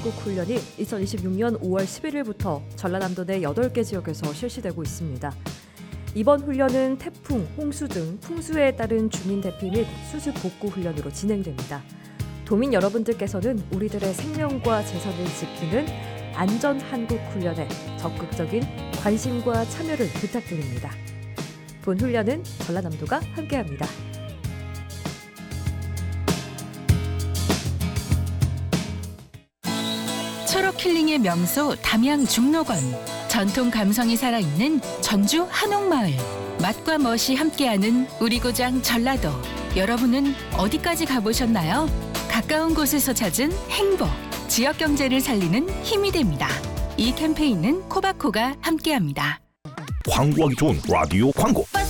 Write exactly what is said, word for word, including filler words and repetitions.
한국 훈련이 이천이십육 년 오월 십일일부터 전라남도 내 여덟 개 지역에서 실시되고 있습니다. 이번 훈련은 태풍, 홍수 등 풍수에 따른 주민 대피 및 수습 복구 훈련으로 진행됩니다. 도민 여러분들께서는 우리들의 생명과 재산을 지키는 안전 한국 훈련에 적극적인 관심과 참여를 부탁드립니다. 본 훈련은 전라남도가 함께합니다. 초록 힐링의 명소 담양 중록원, 전통 감성이 살아있는 전주 한옥마을, 맛과 멋이 함께하는 우리 고장 전라도. 여러분은 어디까지 가보셨나요? 가까운 곳에서 찾은 행복, 지역 경제를 살리는 힘이 됩니다. 이 캠페인은 코바코가 함께합니다. 광고하기 좋은 라디오 광고. 버스